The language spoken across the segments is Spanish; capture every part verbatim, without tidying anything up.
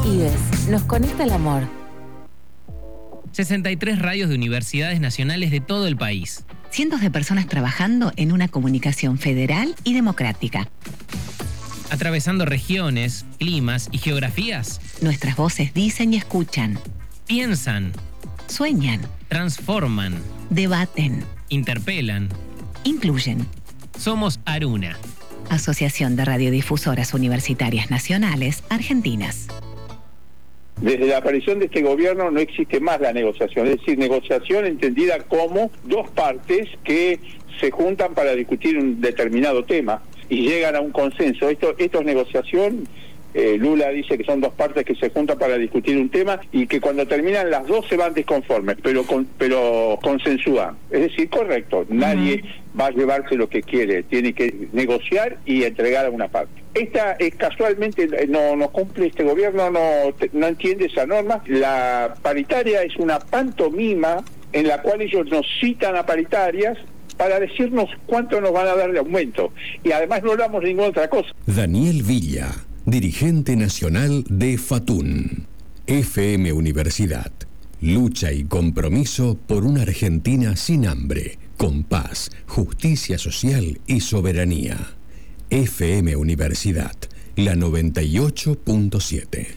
I D E S, nos conecta el amor. sesenta y tres radios de universidades nacionales de todo el país. Cientos de personas trabajando en una comunicación federal y democrática. Atravesando regiones, climas y geografías. Nuestras voces dicen y escuchan. Piensan. Sueñan. Transforman. Debaten. Interpelan. Incluyen. Somos Aruna. Asociación de Radiodifusoras Universitarias Nacionales Argentinas. Desde la aparición de este gobierno no existe más la negociación, es decir, negociación entendida como dos partes que se juntan para discutir un determinado tema y llegan a un consenso. Esto, esto es negociación. Eh, Lula dice que son dos partes que se juntan para discutir un tema y que cuando terminan las dos se van disconformes, pero con, pero consensúan. Es decir, correcto, nadie uh-huh. va a llevarse lo que quiere, tiene que negociar y entregar a una parte. Esta es casualmente no, no cumple este gobierno, no, no entiende esa norma. La paritaria es una pantomima en la cual ellos nos citan a paritarias para decirnos cuánto nos van a dar de aumento. Y además no hablamos de ninguna otra cosa. Daniel Villa, dirigente nacional de FATUN. F M Universidad. Lucha y compromiso por una Argentina sin hambre, con paz, justicia social y soberanía. F M Universidad, la noventa y ocho punto siete.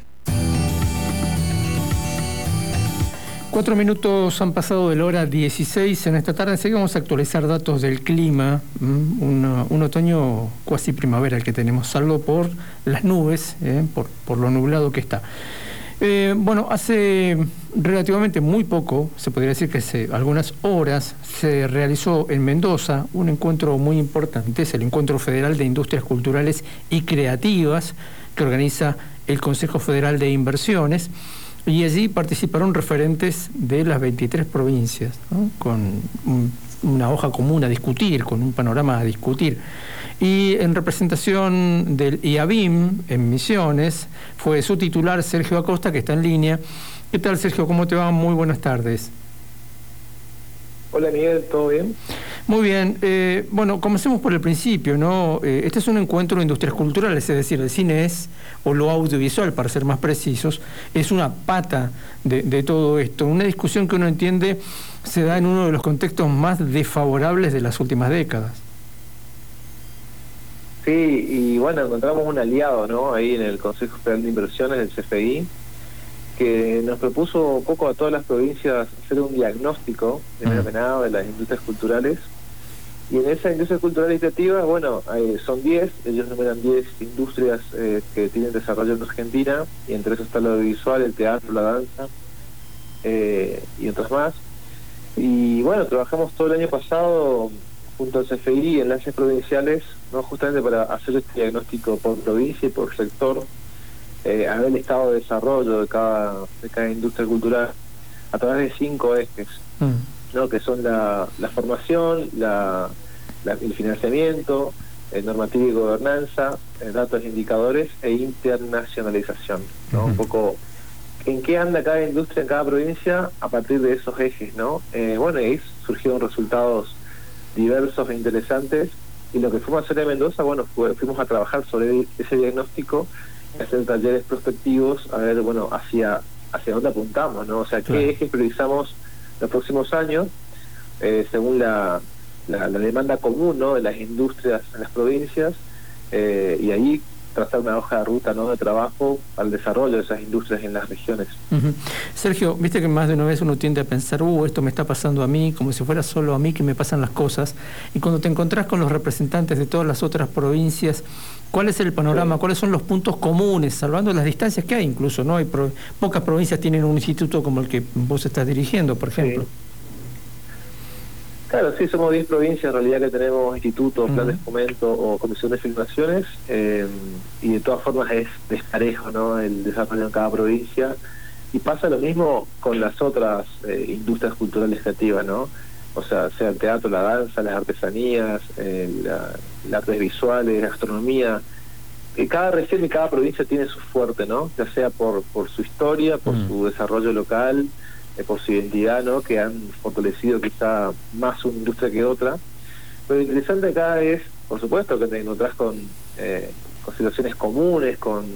Cuatro minutos han pasado de la hora dieciséis en esta tarde. Enseguida vamos a actualizar datos del clima. Un, un otoño cuasi primavera el que tenemos, salvo por las nubes, eh, por, por lo nublado que está. Eh, bueno, hace relativamente muy poco, se podría decir que hace algunas horas, se realizó en Mendoza un encuentro muy importante. Es el Encuentro Federal de Industrias Culturales y Creativas que organiza el Consejo Federal de Inversiones. Y allí participaron referentes de las veintitrés provincias, ¿no? Con un, una hoja común a discutir, con un panorama a discutir. Y en representación del I A B I M en Misiones fue su titular Sergio Acosta, que está en línea. ¿Qué tal, Sergio? ¿Cómo te va? Muy buenas tardes. Hola, Miguel, ¿todo bien? Muy bien. Eh, bueno, comencemos por el principio, ¿no? Eh, este es un encuentro de industrias culturales, es decir, el cine es, o lo audiovisual, para ser más precisos, es una pata de, de todo esto. Una discusión que uno entiende se da en uno de los contextos más desfavorables de las últimas décadas. Sí, y bueno, encontramos un aliado, ¿no? Ahí en el Consejo Federal de Inversiones, el C F I, que nos propuso un poco a todas las provincias hacer un diagnóstico de uh-huh. de las industrias culturales. Y en esa industria cultural y creativa, bueno, hay, son diez, ellos numeran diez industrias eh, que tienen desarrollo en Argentina, y entre eso está lo audiovisual, el teatro, la danza, eh, y otras más. Y bueno, trabajamos todo el año pasado junto al C F I, enlaces provinciales, no justamente para hacer este diagnóstico por provincia y por sector, eh, a ver el estado de desarrollo de cada, de cada industria cultural a través de cinco ejes, mm. ¿no? Que son la, la formación, la, la, el financiamiento, el normativo y gobernanza, el datos e indicadores e internacionalización, ¿no? Mm. Un poco en qué anda cada industria en cada provincia a partir de esos ejes, ¿no? Eh, bueno, y ahí surgieron resultados diversos e interesantes, y lo que fuimos a hacer en Mendoza, bueno, fue, fuimos a trabajar sobre ese diagnóstico, hacer talleres prospectivos, a ver, bueno, hacia hacia dónde apuntamos, ¿no? O sea, qué sí. ejes priorizamos los próximos años, eh, según la, la, la demanda común, ¿no? De las industrias en las provincias, eh, y ahí trazar una hoja de ruta, ¿no? De trabajo al desarrollo de esas industrias en las regiones. Uh-huh. Sergio, viste que más de una vez uno tiende a pensar, uh, esto me está pasando a mí, como si fuera solo a mí que me pasan las cosas, y cuando te encontrás con los representantes de todas las otras provincias, ¿cuál es el panorama? Sí. ¿Cuáles son los puntos comunes, salvando las distancias que hay incluso, ¿no? Hay pro- pocas provincias tienen un instituto como el que vos estás dirigiendo, por ejemplo. Sí. Claro, sí, somos diez provincias en realidad que tenemos institutos, uh-huh. planes de fomento o comisión de filmaciones, eh, y de todas formas es desparejo, ¿no? El desarrollo en cada provincia, y pasa lo mismo con las otras eh, industrias culturales creativas, ¿no? O sea, sea el teatro, la danza, las artesanías, eh, la, las artes visuales, gastronomía. Eh, cada región y cada provincia tiene su fuerte, ¿no? Ya sea por, por su historia, por uh-huh. su desarrollo local, por su identidad, ¿no? Que han fortalecido quizá más una industria que otra. Pero lo interesante acá es, por supuesto, que te encontrás con, eh, con situaciones comunes, con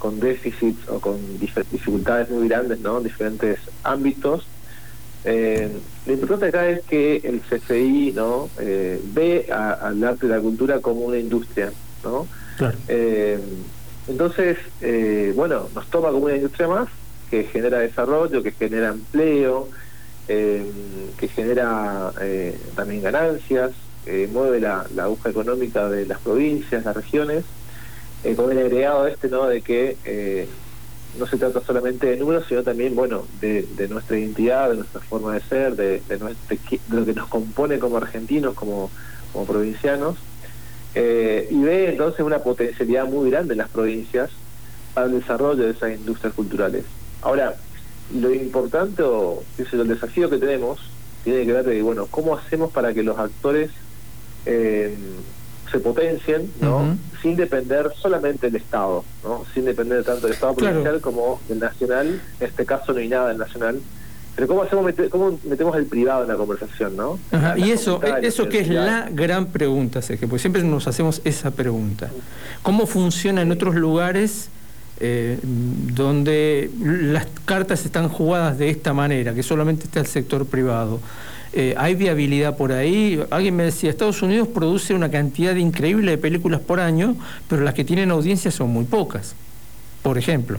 con déficits o con dif- dificultades muy grandes, ¿no?, en diferentes ámbitos. Eh, lo importante acá es que el C F I, ¿no?, eh, ve a, al arte y la cultura como una industria, ¿no? Claro. Eh, entonces, eh, bueno, nos toma como una industria más que genera desarrollo, que genera empleo, eh, que genera eh, también ganancias, eh, mueve la, la aguja económica de las provincias, las regiones, eh, con el agregado este, ¿no?, de que eh, no se trata solamente de números, sino también, bueno, de, de nuestra identidad, de nuestra forma de ser, de, de, nuestra, de lo que nos compone como argentinos, como, como provincianos, eh, y ve entonces una potencialidad muy grande en las provincias para el desarrollo de esas industrias culturales. Ahora, lo importante, o es el desafío que tenemos, tiene que ver de, bueno, cómo hacemos para que los actores eh, se potencien, ¿no? Uh-huh. Sin depender solamente del Estado, ¿no? Sin depender tanto del Estado provincial, claro, como del nacional. En este caso no hay nada del nacional. Pero cómo hacemos mete, cómo metemos el privado en la conversación, ¿no? Ajá, la, y la eso, eso que es la gran pregunta, Sergio, porque siempre nos hacemos esa pregunta. ¿Cómo funciona en otros lugares eh, donde las cartas están jugadas de esta manera, que solamente está el sector privado? Eh, ¿Hay viabilidad por ahí? Alguien me decía, Estados Unidos produce una cantidad increíble de películas por año, pero las que tienen audiencia son muy pocas, por ejemplo.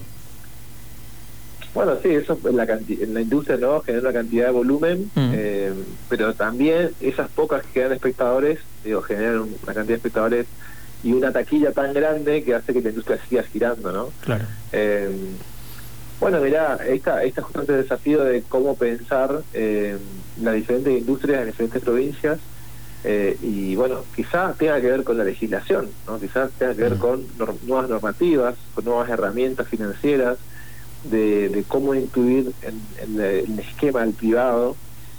Bueno, sí, eso en la, en la industria, ¿no?, genera una cantidad de volumen, mm. eh, pero también esas pocas que generan espectadores, digo, generan una cantidad de espectadores y una taquilla tan grande que hace que la industria siga girando, ¿no? Claro. Eh, bueno, mirá, esta, este es justamente el desafío de cómo pensar eh, las diferentes industrias en diferentes provincias, eh, y bueno, quizás tenga que ver con la legislación, ¿no? Quizás tenga que ver mm. con norm- nuevas normativas, con nuevas herramientas financieras, De, de cómo incluir en, en, en el esquema del privado,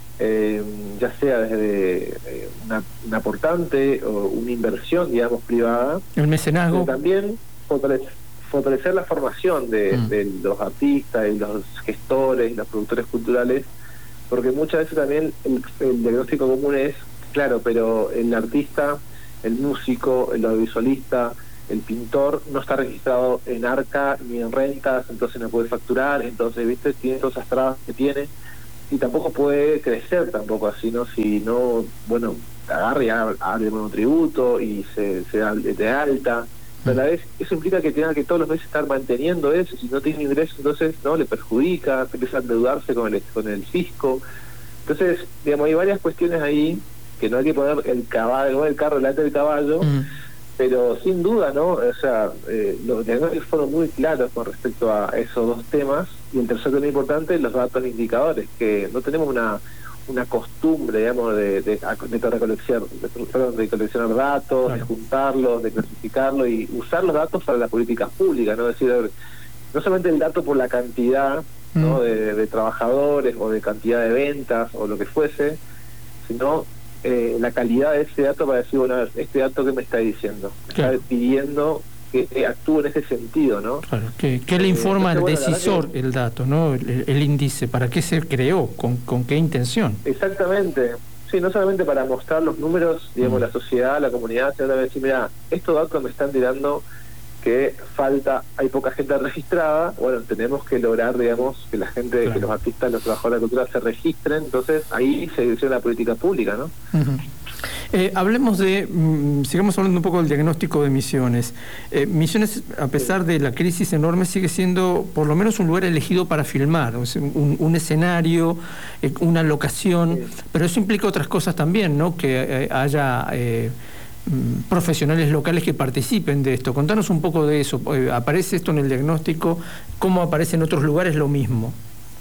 eh, ya sea desde eh, una, un aportante o una inversión, digamos, privada. El mecenazgo. Pero también fortalecer, fortalecer la formación de, mm. de los artistas y los gestores y los productores culturales, porque muchas veces también el, el diagnóstico común es, claro, pero el artista, el músico, el audiovisualista, el pintor no está registrado en ARCA ni en rentas, entonces no puede facturar, entonces, viste, tiene todas esas trabas que tiene y tampoco puede crecer tampoco así, ¿no? Si no, bueno, agarre y abre monotributo y se, se da de alta, pero a la vez eso implica que tenga que todos los meses estar manteniendo eso, si no tiene ingresos entonces no le perjudica, empieza a endeudarse con el, con el fisco. Entonces, digamos, hay varias cuestiones ahí que no hay que poner el caballo, el carro delante del caballo, mm. pero sin duda, ¿no? O sea, eh, los diagnósticos fueron muy claros con respecto a esos dos temas. Y el tercer tema importante, los datos indicadores, que no tenemos una una costumbre, digamos, de, de, de, de, recoleccionar, de, de coleccionar datos, claro, de juntarlos, de clasificarlos y usar los datos para las políticas públicas, ¿no? Es decir, no solamente el dato por la cantidad, ¿no? mm. de, de trabajadores o de cantidad de ventas o lo que fuese, sino Eh, la calidad de ese dato para decir, bueno, este dato que me está diciendo, me claro, está pidiendo que eh, actúe en ese sentido, ¿no? Claro, que, que le informa eh, al bueno, decisor que... el dato, ¿no? El, el índice, ¿para qué se creó? ¿Con, con qué intención? Exactamente. Sí, no solamente para mostrar los números, digamos, mm. la sociedad, la comunidad, sino también decir, mira, estos datos me están tirando que falta, hay poca gente registrada, bueno, tenemos que lograr, digamos, que la gente, claro, que los artistas, los trabajadores de la cultura se registren, entonces ahí se decide la política pública, ¿no? Uh-huh. Eh, hablemos de, mm, sigamos hablando un poco del diagnóstico de Misiones. Eh, Misiones, a pesar de la crisis enorme, sigue siendo por lo menos un lugar elegido para filmar, o sea, un, un escenario, eh, una locación, sí, pero eso implica otras cosas también, ¿no? Que eh, haya... Eh, profesionales locales que participen de esto. Contanos un poco de eso. ¿Aparece esto en el diagnóstico? ¿Cómo aparece en otros lugares lo mismo?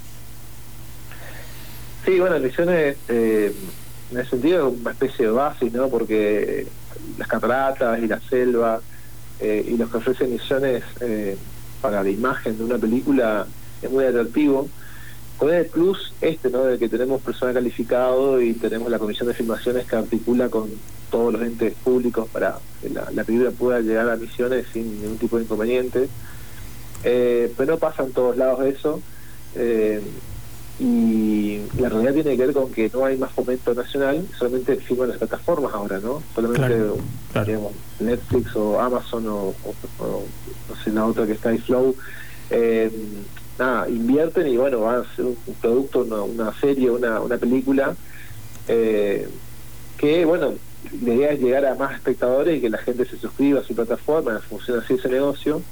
Sí, bueno, Misiones, eh, en ese sentido, es una especie de base, ¿no? Porque las cataratas y la selva eh, y los que ofrecen Misiones eh, para la imagen de una película es muy atractivo. Con el plus este, ¿no? De que tenemos personal calificado y tenemos la comisión de filmaciones que articula con todos los entes públicos para que la, la película pueda llegar a Misiones sin ningún tipo de inconveniente. Eh, pero no pasa en todos lados eso. Eh, y la realidad tiene que ver con que no hay más fomento nacional, solamente firman las plataformas ahora, ¿no? Solamente claro, claro. Digamos, Netflix o Amazon o, o, o no sé, la otra que está ahí, Flow, eh, nada, invierten y bueno, van a hacer un, un producto, una, una serie, una, una película, eh, que bueno, la idea es llegar a más espectadores y que la gente se suscriba a su plataforma, funciona así ese negocio.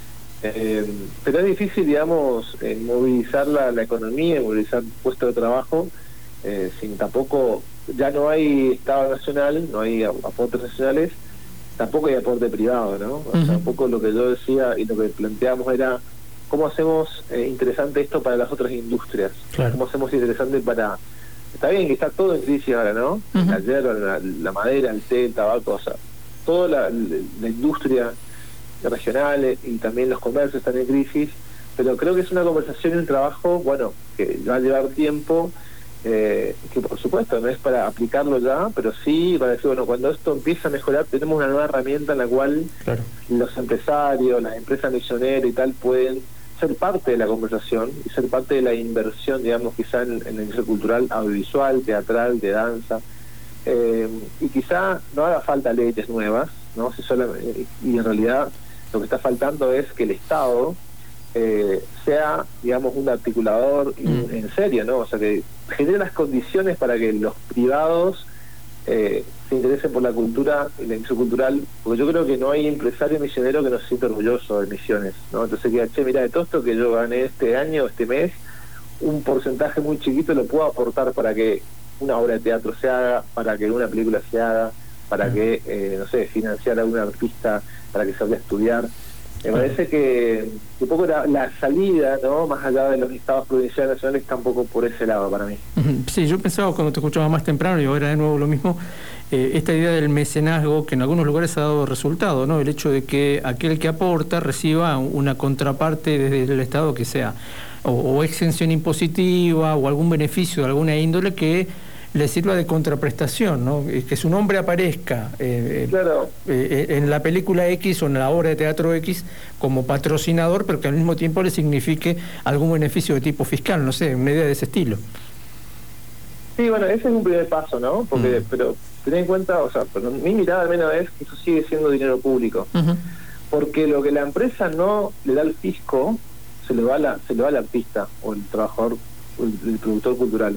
Eh, pero es difícil, digamos, eh, movilizar la, la economía, movilizar puestos de trabajo, eh, sin tampoco, ya no hay Estado nacional, no hay aportes nacionales, tampoco hay aporte privado, ¿no? O sea, un poco lo que yo decía y lo que planteamos era cómo hacemos eh, interesante esto para las otras industrias, claro. Cómo hacemos interesante para... Está bien que está todo en crisis ahora, ¿no? Uh-huh. La hierba, la, la madera, el té, el tabaco, o sea, toda la, la, la industria regionales y también los comercios están en crisis, pero creo que es una conversación y un trabajo, bueno, que va a llevar tiempo, eh, que por supuesto no es para aplicarlo ya, pero sí para decir, bueno, cuando esto empieza a mejorar, tenemos una nueva herramienta en la cual claro. Los empresarios, las empresas misioneras y tal pueden ser parte de la conversación y ser parte de la inversión, digamos, quizá en, en la industria cultural, audiovisual, teatral, de danza, eh, y quizá no haga falta leyes nuevas, ¿no? Si solo, y en realidad lo que está faltando es que el Estado eh, sea, digamos, un articulador mm. en serio, ¿no? O sea, que genere las condiciones para que los privados eh, se interesen por la cultura y la industria cultural, porque yo creo que no hay empresario misionero que no se sienta orgulloso de Misiones, ¿no? Entonces, que, che, mira, de todo esto que yo gané este año, este mes, un porcentaje muy chiquito lo puedo aportar para que una obra de teatro se haga, para que una película se haga, para mm. que, eh, no sé, financiar a un artista, para que se vaya a estudiar. Me mm. parece que un poco la, la salida, ¿no? Más allá de los estados provinciales nacionales, está un poco por ese lado para mí. Sí, yo pensaba cuando te escuchaba más temprano y ahora de nuevo lo mismo, eh, esta idea del mecenazgo que en algunos lugares ha dado resultado, ¿no? El hecho de que aquel que aporta reciba una contraparte desde el Estado que sea o, o exención impositiva o algún beneficio de alguna índole que le sirva de contraprestación, ¿no? Que su nombre aparezca eh, claro. eh, en la película X o en la obra de teatro X como patrocinador, pero que al mismo tiempo le signifique algún beneficio de tipo fiscal, no sé, una idea de ese estilo. Sí, bueno, ese es un primer paso, ¿no? Porque, mm. pero ten en cuenta, o sea, pero mi mirada al menos es que eso sigue siendo dinero público. Uh-huh. Porque lo que la empresa no le da al fisco, se lo da, la, se lo da al artista o el trabajador, o el, el productor cultural.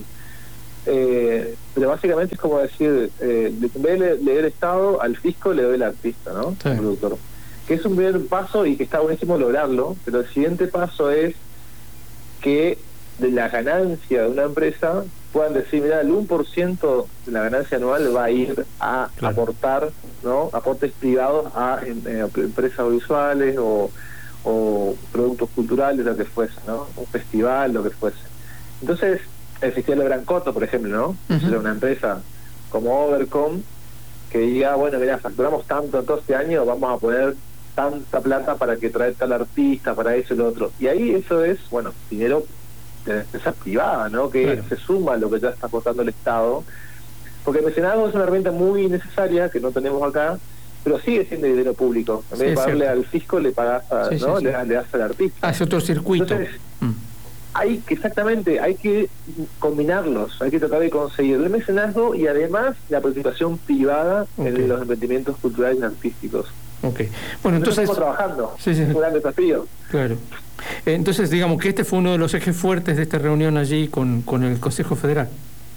Eh, pero básicamente es como decir, eh, en vez de le doy el Estado, al fisco le doy el artista, ¿no? Sí. El productor. Que es un primer paso y que está buenísimo lograrlo, pero el siguiente paso es que de la ganancia de una empresa puedan decir, mira, el uno por ciento de la ganancia anual va a ir a claro. aportar, ¿no? Aportes privados a, en, en empresas audiovisuales o, o productos culturales, lo que fuese, ¿no? Un festival, lo que fuese. Entonces, el Festival de Gran Coto, por ejemplo, ¿no? Uh-huh. Es una empresa como Overcom que diga, bueno, mira, facturamos tanto todo este año, vamos a poner tanta plata para que trae tal artista, para eso y lo otro. Y ahí eso es, bueno, dinero de la empresa privada, ¿no? Que claro. se suma a lo que ya está aportando el Estado. Porque el mecenazgo es una herramienta muy necesaria que no tenemos acá, pero sigue siendo dinero público. En vez sí, de pagarle cierto. Al fisco, le pagas a, sí, ¿no? Sí, sí. Le, le das al artista. Hace otro circuito. Entonces, mm. hay que, exactamente, hay que combinarlos, hay que tratar de conseguir el mecenazgo y además la participación privada okay. en los emprendimientos culturales y artísticos. Ok. Bueno, entonces... Estamos trabajando, sí, sí. es un gran desafío. Claro. Entonces, digamos que este fue uno de los ejes fuertes de esta reunión allí con, con el Consejo Federal.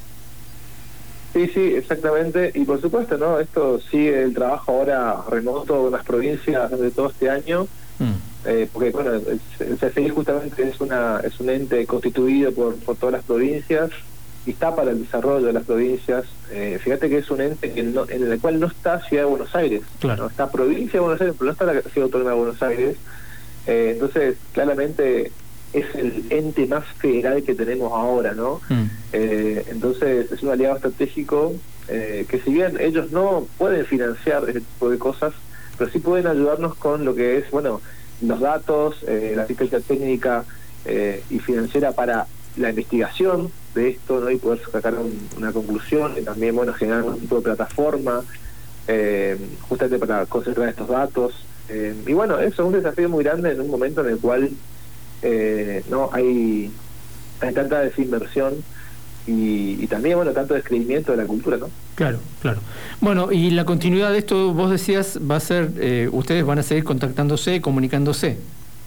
Sí, sí, exactamente. Y por supuesto, ¿no? Esto sigue el trabajo ahora remoto de las provincias de todo este año. Mm. Eh, porque, bueno, el, el C F I justamente es una es un ente constituido por, por todas las provincias y está para el desarrollo de las provincias. Eh, fíjate que es un ente que no, en el cual no está Ciudad de Buenos Aires. Claro. ¿No? Está Provincia de Buenos Aires, pero no está la Ciudad Autónoma de Buenos Aires. Eh, entonces, claramente es el ente más federal que tenemos ahora, ¿no? Mm. Eh, entonces, es un aliado estratégico eh, que si bien ellos no pueden financiar ese tipo de cosas, pero sí pueden ayudarnos con lo que es, bueno, los datos, eh, la asistencia técnica eh, y financiera para la investigación de esto, ¿no? Y poder sacar un, una conclusión, y también, bueno, generar un tipo de plataforma eh, justamente para concentrar estos datos. Eh, y bueno, eso es un desafío muy grande en un momento en el cual eh, no hay hay tanta desinversión y, y también, bueno, tanto descreimiento de la cultura, ¿no? Claro, claro. Bueno, y la continuidad de esto, vos decías, va a ser, eh, ustedes van a seguir contactándose, comunicándose.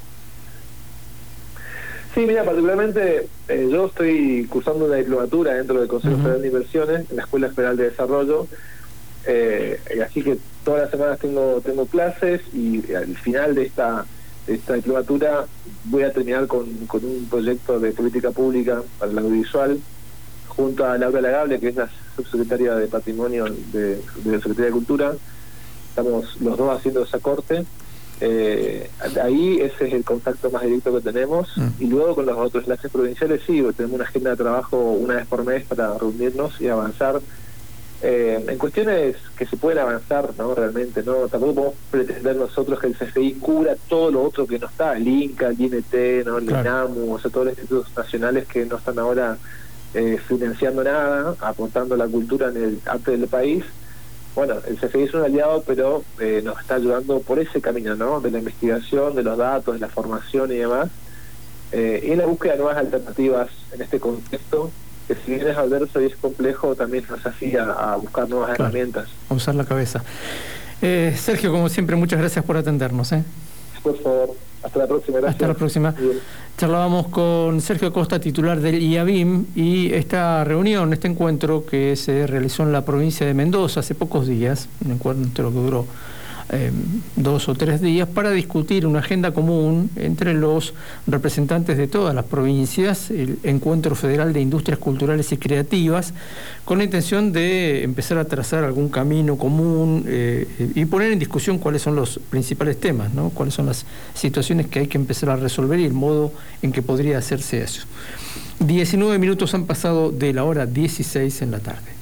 Sí, mira, particularmente eh, yo estoy cursando una diplomatura dentro del Consejo uh-huh. Federal de Inversiones, en la Escuela Federal de Desarrollo, eh, así que todas las semanas tengo tengo clases y al final de esta, de esta diplomatura voy a terminar con, con un proyecto de política pública para el audiovisual, junto a Laura Lagable, que es la subsecretaria de Patrimonio de, de la Secretaría de Cultura. Estamos los dos haciendo esa corte. Eh, ahí ese es el contacto más directo que tenemos. Mm. Y luego con los otros enlaces provinciales, sí, tenemos una agenda de trabajo una vez por mes para reunirnos y avanzar eh, en cuestiones que se pueden avanzar, ¿no? Realmente, ¿no? Tampoco podemos pretender nosotros que el C F I cubra todo lo otro que no está, el INCA, el I N T, ¿no? El claro. INAMU, o sea, todos los institutos nacionales que no están ahora Eh, financiando nada, aportando la cultura en el arte del país. Bueno, el C F I es un aliado, pero eh, nos está ayudando por ese camino, ¿no? De la investigación, de los datos, de la formación y demás, eh, y en la búsqueda de nuevas alternativas en este contexto, que si bien es adverso y es complejo, también nos hacía a buscar nuevas claro. herramientas. A usar la cabeza. Eh, Sergio, como siempre, muchas gracias por atendernos, ¿eh? Por favor. Hasta la próxima. Gracias. Hasta la próxima. Charlábamos con Sergio Costa, titular del I A B I M, y esta reunión, este encuentro que se realizó en la provincia de Mendoza hace pocos días, un encuentro que duró eh, dos o tres días, para discutir una agenda común entre los representantes de todas las provincias, el Encuentro Federal de Industrias Culturales y Creativas, con la intención de empezar a trazar algún camino común eh, y poner en discusión cuáles son los principales temas, ¿no? Cuáles son las situaciones que hay que empezar a resolver y el modo en que podría hacerse eso. diecinueve minutos han pasado de la hora dieciséis en la tarde.